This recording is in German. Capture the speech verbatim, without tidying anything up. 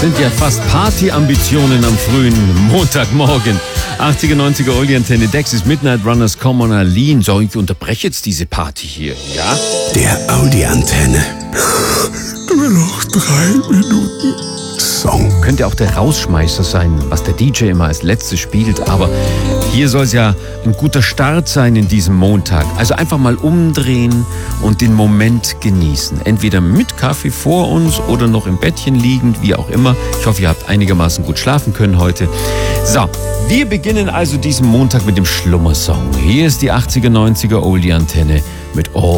sind ja fast Party-Ambitionen am frühen Montagmorgen. achtziger, neunziger Oldie-Antenne, Dexys Midnight Runners, Come on Aline. So, ich unterbreche jetzt diese Party hier, ja? Der Oldie-Antenne. Nur noch drei Minuten Song. Könnte auch der Rausschmeißer sein, was der D J immer als letztes spielt. Aber hier soll es ja ein guter Start sein in diesem Montag. Also einfach mal umdrehen und den Moment genießen. Entweder mit Kaffee vor uns oder noch im Bettchen liegend, wie auch immer. Ich hoffe, ihr habt einigermaßen gut schlafen können heute. So, wir beginnen also diesen Montag mit dem Schlummersong. Hier ist die achtziger, neunziger Oldie-Antenne mit All